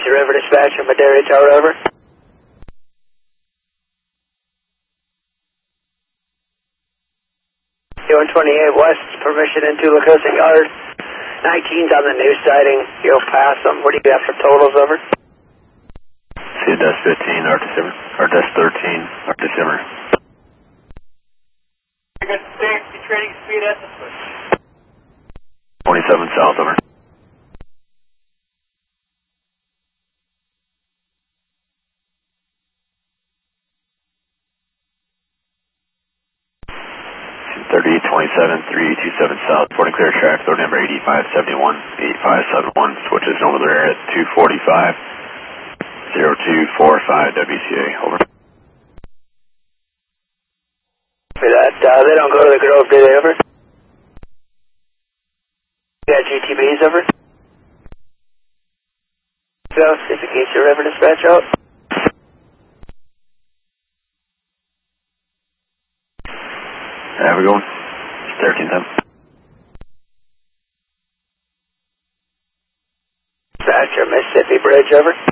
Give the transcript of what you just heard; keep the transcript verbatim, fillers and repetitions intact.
Casey River Dispatch from Madera Tower, over. one twenty-eight West, permission into La Costa Yard. nineteen's on the new sighting. You'll pass them. What do you got for totals, over? See Des fifteen, Arctic Simmer. Or Des thirteen, Arctic Simmer. You're good safety trading speed at the foot. twenty-seven south, over. thirty-eight twenty-seven, three eight two seven south, reporting clear track, throw number eighty-five seventy-one, eighty-five seventy-one, switches over there at two forty-five, zero two four five W C A, over. For that, uh, they don't go to the Grove, do they, over? You got G T Bs, over? Go, see if the Casey River Dispatch out. There we go. thirteen ten. Dispatcher, Mississippi Bridge, over.